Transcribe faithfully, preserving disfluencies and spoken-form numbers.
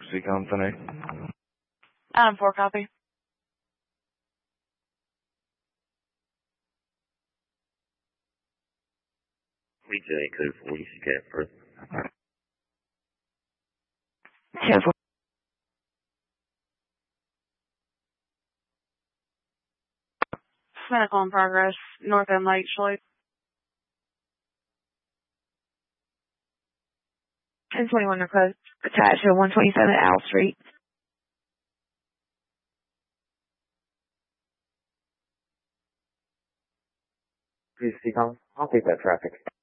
Speak on tonight. Um, four copy. We J code forty Scatford. Cancel. Medical in progress. North End Lake, Schleich. ten twenty-one request attached to one twenty-seven Al Street. Please speak on. I'll take that traffic.